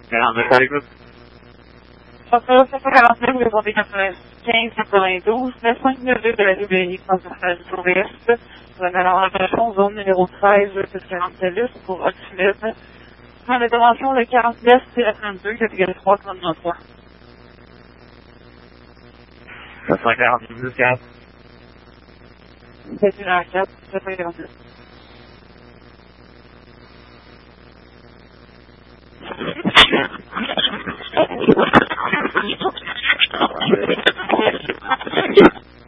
49, à l'écoute. Ça fait 749, vous répondez 95, 92, 952 de la librairie transversale du Touriste. Vous allez alors à la zone numéro 13, 47 pour optimisme. En intervention, le 49, c'est la 32, catégorie 3, commandement 3. 742, 4. C'est une R4, 742.